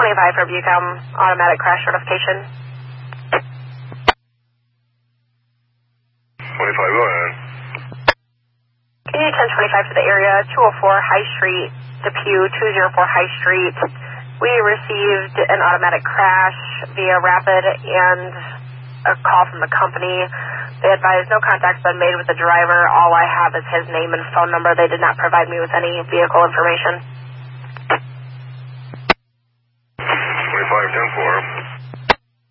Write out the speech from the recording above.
25 for Bucom, automatic crash notification. 25, go ahead. Can you 1025 to the area, 204 High Street, Depew, 204 High Street. We received an automatic crash via Rapid and a call from the company. They advised no contact's been made with the driver. All I have is his name and phone number. They did not provide me with any vehicle information. 25, 10-4.